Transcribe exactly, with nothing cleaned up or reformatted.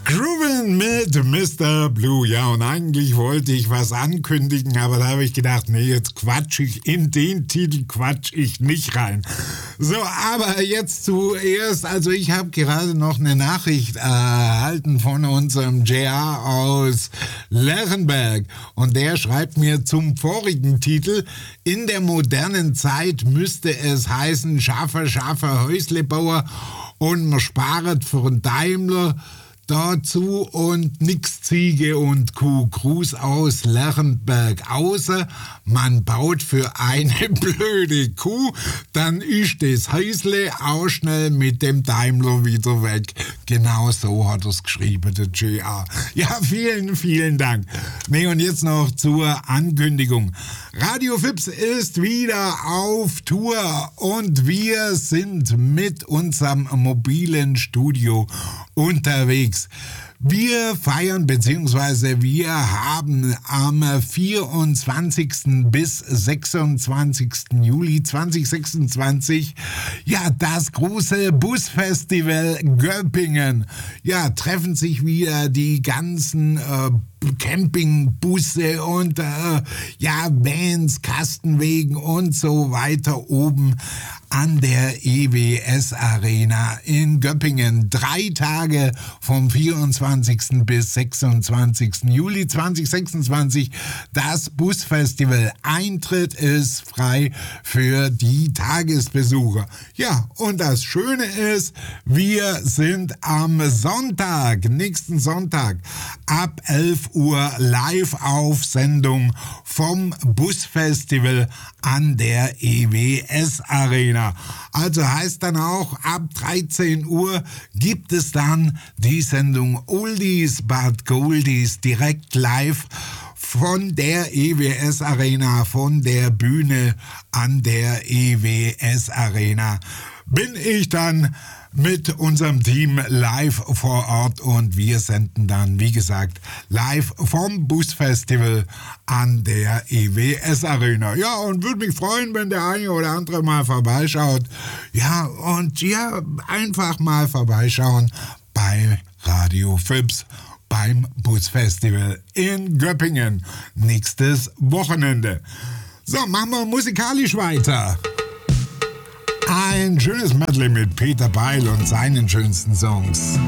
Grooven mit Mister Blue. Ja, und eigentlich wollte ich was ankündigen, aber da habe ich gedacht, nee, jetzt quatsch ich, in den Titel quatsch ich nicht rein. So, aber jetzt zuerst, also ich habe gerade noch eine Nachricht erhalten von unserem J R aus Lerchenberg und der schreibt mir zum vorigen Titel: In der modernen Zeit müsste es heißen, scharfer, scharfer Häuslebauer und man sparet für einen Daimler dazu und nix Ziege und Kuh. Gruß aus Lerchenberg. Außer man baut für eine blöde Kuh, dann ist das Häusle auch schnell mit dem Daimler wieder weg. Genau so hat es geschrieben, der J R. Ja, vielen, vielen Dank. Nee, und jetzt noch zur Ankündigung. Radio Fips ist wieder auf Tour und wir sind mit unserem mobilen Studio unterwegs. Wir feiern bzw. wir haben am vierundzwanzigsten bis sechsundzwanzigsten Juli zweitausendsechsundzwanzig ja das große Busfestival Göppingen. Ja, treffen sich wieder die ganzen äh, Campingbusse und äh, ja Vans, Kastenwegen und so weiter oben an der E W S Arena in Göppingen. Drei Tage vom vierundzwanzigsten bis sechsundzwanzigsten Juli zweitausendsechsundzwanzig das Busfestival. Eintritt ist frei für die Tagesbesucher. Ja, und das Schöne ist, wir sind am Sonntag, nächsten Sonntag ab elf Uhr live auf Sendung vom Busfestival an der E W S Arena. Also heißt dann auch, ab dreizehn Uhr gibt es dann die Sendung Oldies but Goldies direkt live von der E W S Arena, von der Bühne an der E W S Arena. Bin ich dann mit unserem Team live vor Ort und wir senden dann, wie gesagt, live vom Busfestival an der E W S Arena. Ja, und würde mich freuen, wenn der eine oder andere mal vorbeischaut. Ja, und ja, einfach mal vorbeischauen bei Radio Fips beim Busfestival in Göppingen nächstes Wochenende. So, machen wir musikalisch weiter. Ein schönes Medley mit Peter Beil und seinen schönsten Songs.